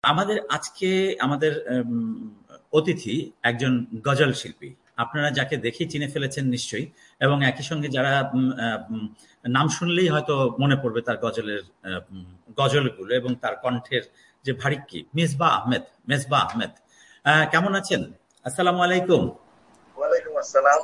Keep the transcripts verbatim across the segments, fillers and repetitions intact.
আমাদের আজকে আমাদের উম, অতিথি একজন গজল শিল্পী। আপনারা যাকে দেখেই চিনে ফেলেছেন নিশ্চয়ই, এবং একই সঙ্গে যারা উম, আহ, উম, নাম শুনলেই হয়তো মনে পড়বে তার গজলের আহ, উম, গজলগুলো এবং তার কণ্ঠের যে ভারিক্কি, মেজবা আহমেদ। মেজবা আহমেদ, আহ, কেমন আছেন? আসসালামু আলাইকুম। ওয়ালাইকুম আসসালাম।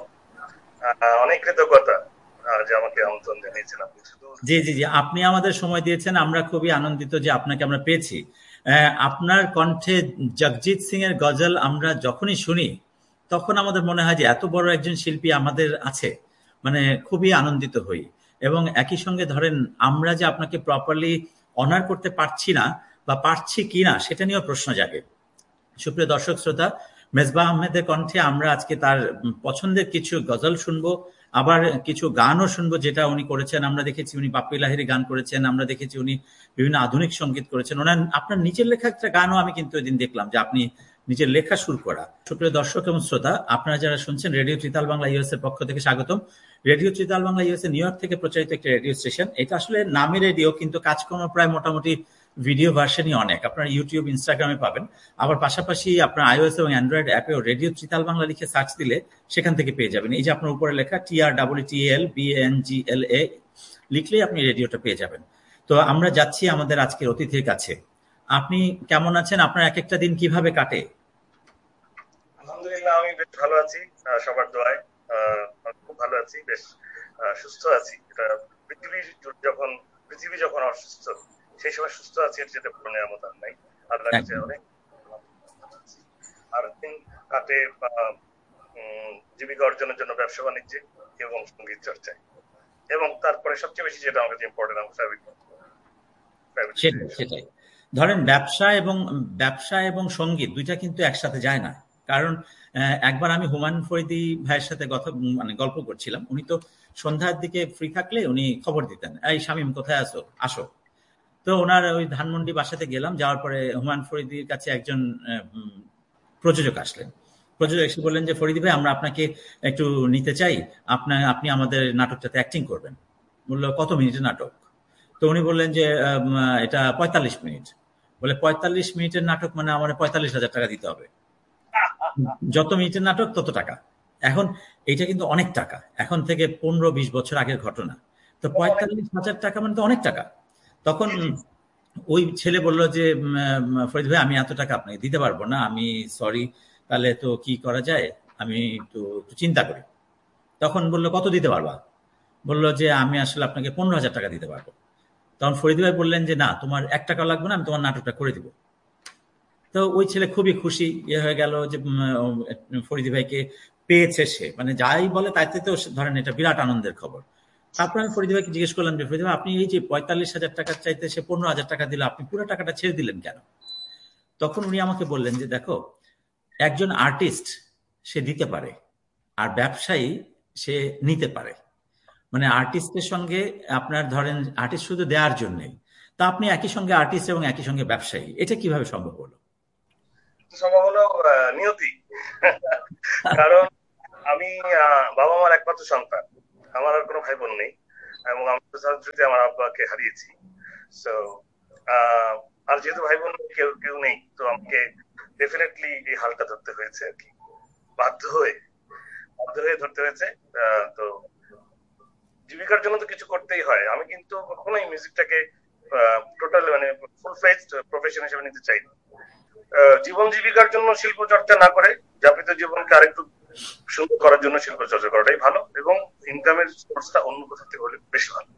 আহ, অনেক কৃতজ্ঞতা আহ, যে আমাকে আমন্ত্রণ জানিয়েছেন আপনি শুধু। জি জি জি, আপনি আমাদের সময় দিয়েছেন, আমরা খুবই আনন্দিত যে আপনাকে আমরা পেয়েছি। আহ, আপনার কণ্ঠে জগজিৎ সিং এর গজল আমরা যখনই শুনি তখন আমাদের মনে হয় যে এত বড় একজন শিল্পী আমাদের আছে, মানে খুবই আনন্দিত হই। এবং একই সঙ্গে ধরেন আমরা যে আপনাকে প্রপারলি অনার করতে পারছি না বা পারছি কিনা সেটা নিয়েও প্রশ্ন জাগে। সুপ্রিয় দর্শক শ্রোতা, মেজবাহ আহমেদের কণ্ঠে আমরা আজকে তার উম, পছন্দের কিছু গজল শুনবো, আবার কিছু গানও শুনবো যেটা উনি করেছেন। আমরা দেখেছি উনি বাপ্পি লাহিড়ী গান করেছেন, আমরা দেখেছি উনি বিভিন্ন আধুনিক সঙ্গীত করেছেন। ওনার আপনার নিজের লেখা একটা গানও আমি কিন্তু এদিন দেখলাম যে আপনি নিজের লেখা শুরু করা। সুপ্রিয় দর্শক এবং শ্রোতা, আপনারা যারা শুনছেন রেডিও ত্রিতাল বাংলা ইউএস এর পক্ষ থেকে স্বাগতম। Radio tritaal Bangla US a new York থেকে প্রচারিত একটি রেডিও স্টেশন। এটা আসলে নামে রেডিও, কিন্তু কাজকর্ম প্রায় মোটামুটি ভিডিও ভার্সনই অনেক। আপনারা ইউটিউব, ইনস্টাগ্রামে পাবেন। আবার পাশাপাশি আপনার আইওএস এবং অ্যান্ড্রয়েড অ্যাপেও রেডিও ত্রিতাল বাংলা লিখে সার্চ দিলে সেখান থেকে পেয়ে যাবেন। এই যে আপনার উপরে লেখা টি আর double T L B N G এল এ লিখলেই আপনি রেডিওটা পেয়ে যাবেন। তো আমরা যাচ্ছি আমাদের আজকের অতিথির কাছে। আপনি কেমন আছেন? আপনার এক একটা দিন কিভাবে কাটে? আলহামদুলিল্লাহ, আমি বেশ ভালো আছি আহ, সবার দোয়ায়। আহ, আমি খুব ভালো আছি, বেশ আহ, সুস্থ আছি। এটা পৃথিবী জুড়ে যখন পৃথিবী যখন অসুস্থ, সেই সময় সুস্থ আছি, এর যেতে পুরো নিয়ামত আর নাই। আল্লাহর কাছে একদম। অনেক ভালো আছি। আর দিন কাটে আহ, উম, জীবিকা অর্জনের জন্য ব্যবসা বাণিজ্যে এবং সঙ্গীত চর্চায়। এবং তারপরে সবচেয়ে বেশি যেটা আমার কাছে ইম্পর্টেন্ট, আমার ফ্যামিলি ফ্যামিলিতে। সেটাই সেটাই ধরেন ব্যবসা এবং ব্যবসা এবং সঙ্গীত দুইটা কিন্তু একসাথে যায় না। কারণ আহ, একবার আমি হুমায়ুন ফরিদী ভাইয়ের সাথে কথা মানে গল্প করছিলাম। উনি তো সন্ধ্যার দিকে ফ্রি থাকলে উনি খবর দিতেন, এই শামীম কোথায় আছো, আসো। তো ওনার ওই ধানমন্ডি বাসাতে গেলাম, যাওয়ার পরে হুমায়ুন ফরিদির কাছে একজন আহ, উম, প্রযোজক আসলেন। প্রযোজক এসে বললেন যে ফরিদি ভাই, আমরা আপনাকে একটু নিতে চাই, আপনার আপনি আমাদের নাটকটাতে অ্যাক্টিং করবেন। বললো কত মিনিটের নাটক? তো উনি বললেন যে আম, এটা পঁয়তাল্লিশ মিনিট। বলে পঁয়তাল্লিশ মিনিটের নাটক মানে আমার পঁয়তাল্লিশ হাজার টাকা দিতে হবে। যত মিনিটের নাটক তত টাকা। এখন এইটা কিন্তু অনেক টাকা, এখন থেকে পনেরো বিশ বছর আগের ঘটনা। তো অনেক। পঁয়তাল্লিশ হাজার টাকা মানে তো অনেক টাকা। তখন জি জি। ওই ছেলে বলল যে উম, আহ, ফরিদ ভাই, আমি এত টাকা আপনাকে দিতে পারবো না, আমি সরি। তাহলে তো কি করা যায়, আমি তো একটু চিন্তা করি। তখন বললো কত দিতে পারবা? বললো যে আমি আসলে আপনাকে পনেরো হাজার টাকা দিতে পারবো। তখন ফরিদ ভাই বললেন যে না, তোমার এক টাকা লাগবে না, আমি তোমার নাটকটা করে দিব। তো ওই ছেলে খুবই খুশি ইয়ে হয়ে গেল যে উম, ফরিদি ভাইকে পেয়েছে সে, মানে যাই বলে তাইতে তো ধরেন এটা বিরাট আনন্দের খবর। তারপর আমি ফরিদি ভাইকে জিজ্ঞেস করলাম যে ফরিদি ভাই, আপনি এই যে পঁয়তাল্লিশ হাজার টাকার চাইতে সে পনেরো হাজার টাকা দিল, আপনি পুরো টাকাটা ছেড়ে দিলেন কেন? তখন উনি আমাকে বললেন যে দেখো, একজন আর্টিস্ট সে দিতে পারে, আর ব্যবসায়ী সে নিতে পারে। মানে আর্টিস্টের সঙ্গে আপনার ধরেন আর্টিস্ট শুধু দেওয়ার জন্যই, তা আপনি একই সঙ্গে আর্টিস্ট এবং একই সঙ্গে ব্যবসায়ী, এটা কিভাবে সম্ভব হলো? সম্ভব হলো আহ, নিয়তি। কারণ আমি আহ, বাবা মার একমাত্র সন্তান। আমার আর কোনো ভাই বোন নেই, এবং আমি যথারীতি আমার আব্বাকে হারিয়েছি। তো আর যেহেতু ভাই বোন কেউ কেউ নেই, তো আমাকে ডেফিনেটলি এই হালটা ধরতে হয়েছে আর কি। বাধ্য হয়ে বাধ্য হয়ে ধরতে হয়েছে। আহ, তো জীবিকার জন্য তো কিছু করতেই হয়। আমি কিন্তু কখনোই মিউজিকটাকে টোটাল মানে ফুল ফ্লেজড প্রফেশন হিসেবে নিতে চাই না। আহ, জীবন জীবিকার জন্য শিল্প চর্চা না করে যাপিত জীবনকে আরেকটু সুন্দর করার জন্য শিল্প চর্চা করাটাই ভালো, এবং ইনকামের সোর্সটা অন্য কোথাও থেকে হলে বেশি ভালো।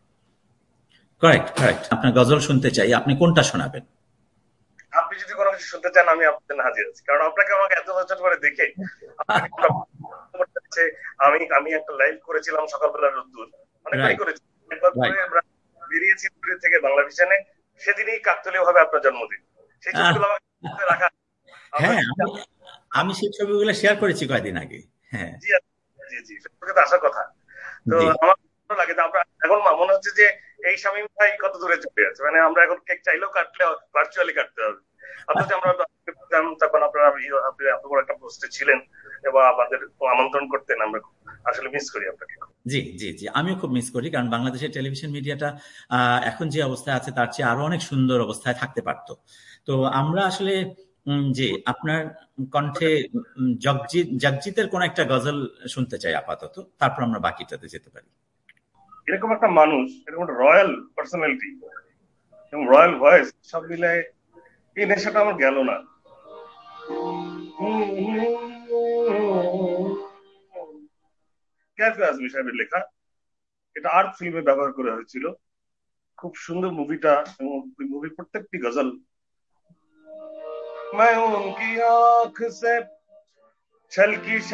Correct correct. আপনার গজল শুনতে চাই, আপনি কোনটা শোনাবেন? আপনি যদি কোনো কিছু শুনতে চান, আমি আপনার জন্য হাজির আছি। কারণ আপনাকে আমাকে এত বছর করে দেখে আপনাকে আমরা করতে হচ্ছে। আমি আমি একটা লাইভ করেছিলাম সকালবেলা রোদ্দুর, অনেকবারই রাইট করেছি। একবার করে রাইট। আমরা বেরিয়েছি দূরে থেকে বাংলা ভিশনে, সেদিনই কাকতালীয় ভাবে আপনার জন্মদিন। সেই ছবিগুলো আমাকে রাখা। আমরা হ্যাঁ, আমি আমি সেই ছবিগুলো শেয়ার করেছি কয়েকদিন আগে। হ্যাঁ। জি জি জি, ফেসবুকে তো আসার কথা। তো জি। আমার ভালো লাগে। তো আমরা এখন মনে হচ্ছে যে এই শামীম ভাই কত দূরে চলে যাচ্ছে, মানে আমরা এখন কেক চাইলেও কাটলে ভার্চুয়ালি কাটতে হবে। অথচ আমরা তখন আপনারা আপনি এত বড় একটা পোস্টে ছিলেন এবং আমাদের আমন্ত্রণ করতেন, আমরা আসলে মিস করি আপনাকে। জি, জি, জি। আমিও খুব মিস করি। কারণ বাংলাদেশের টেলিভিশন মিডিয়াটা আহ, এখন যে অবস্থায় আছে তার চেয়ে আরো অনেক সুন্দর অবস্থায় থাকতে পারতো। তো আমরা আসলে উম, জি, আপনার কণ্ঠে উম, জগজিৎ জগজিতের কোন একটা গজল শুনতে চাই আপাতত, তারপর আমরা বাকিটাতে যেতে পারি। এরকম একটা মানুষ, এরকম একটা রয়্যাল পার্সোনালিটি এবং রয়্যাল ভয়েস সব মিলে এই নেশাটা আমার গেল না। ক্যাফে আজমি সাহেবের লেখা, এটা আর্ট ফিল্মে ব্যবহার করা হয়েছিল। খুব সুন্দর মুভিটা, এবং ওই মুভির প্রত্যেকটি গজল मैं उनकी आंख से छलकी